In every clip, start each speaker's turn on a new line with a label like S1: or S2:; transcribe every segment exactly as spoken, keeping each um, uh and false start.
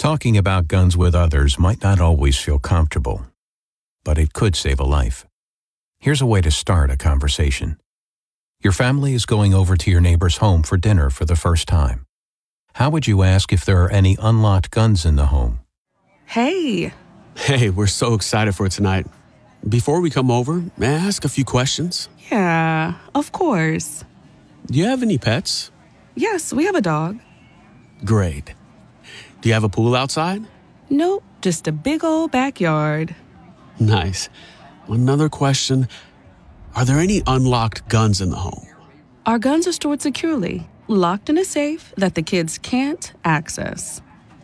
S1: Talking about guns with others might not always feel comfortable, but it could save a life. Here's a way to start a conversation. Your family is going over to your neighbor's home for dinner for the first time. How would you ask if there are any unlocked guns in the home?
S2: Hey.
S3: Hey, we're so excited for tonight. Before we come over, may I ask a few questions?
S2: Yeah, of course.
S3: Do you have any pets?
S2: Yes, we have a dog.
S3: Great. Do you have a pool outside?
S2: Nope, just a big old backyard.
S3: Nice. Another question. Are there any unlocked guns in the home?
S2: Our guns are stored securely, locked in a safe that the kids can't access.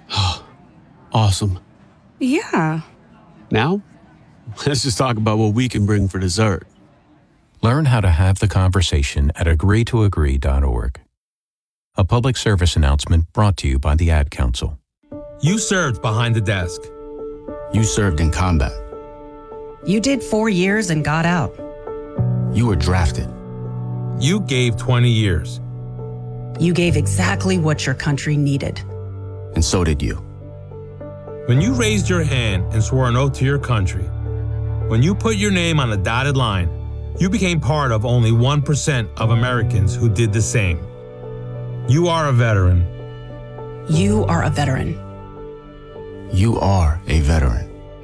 S3: Awesome.
S2: Yeah.
S3: Now, let's just talk about what we can bring for dessert.
S1: Learn how to have the conversation at agree to agree dot org. A public service announcement brought to you by the Ad Council.
S4: You served behind the desk.
S5: You served in combat.
S6: You did four years and got out.
S5: You were drafted.
S4: You gave twenty years.
S6: You gave exactly what your country needed.
S5: And so did you.
S4: When you raised your hand and swore an oath to your country, when you put your name on a dotted line, you became part of only one percent of Americans who did the same. You are a veteran.
S6: You are a veteran.
S5: You are a veteran.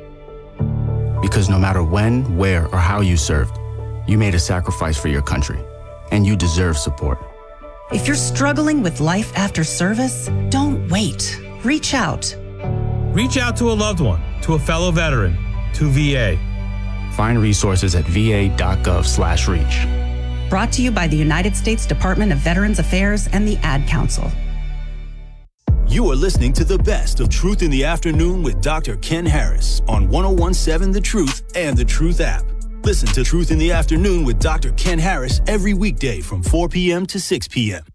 S5: Because no matter when, where, or how you served, you made a sacrifice for your country, and you deserve support.
S6: If you're struggling with life after service, don't wait. Reach out.
S4: Reach out to a loved one, to a fellow veteran, to V A.
S5: Find resources at va.gov slash reach.
S6: Brought to you by the United States Department of Veterans Affairs and the Ad Council.
S7: You are listening to the best of Truth in the Afternoon with Doctor Ken Harris on one oh one point seven The Truth and The Truth app. Listen to Truth in the Afternoon with Doctor Ken Harris every weekday from four p.m. to six p.m.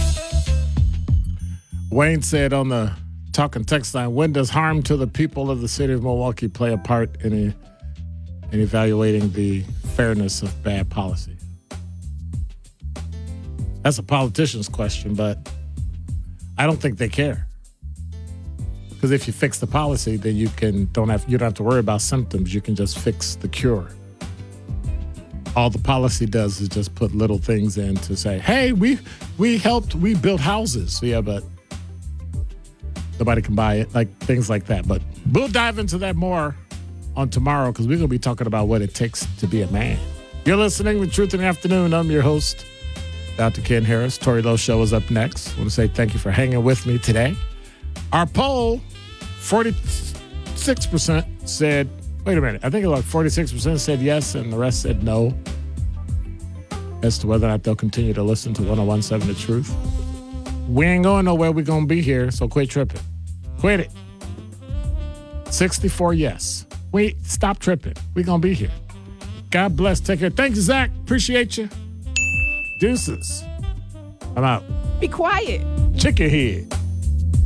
S8: Wayne said on the Talking Text line, when does harm to the people of the city of Milwaukee play a part in, a, in evaluating the fairness of bad policy? That's a politician's question, but I don't think they care. Because if you fix the policy, then you can don't have you don't have to worry about symptoms. You can just fix the cure. All the policy does is just put little things in to say, hey, we we helped, we built houses. Yeah, but nobody can buy it, like things like that. But we'll dive into that more on tomorrow because we're going to be talking about what it takes to be a man. You're listening to Truth in the Afternoon. I'm your host, Doctor Ken Harris. Tori Lowe Show is up next. I want to say thank you for hanging with me today. Our poll, forty-six percent said, wait a minute, I think like forty-six percent said yes and the rest said no as to whether or not they'll continue to listen to one oh one point seven The Truth. We ain't going nowhere. We're going to be here, so quit tripping. Quit it. sixty-four yes. Wait, stop tripping. We're going to be here. God bless. Take care. Thank you, Zach. Appreciate you. Deuces. I'm out.
S2: Be quiet.
S8: Chicken head.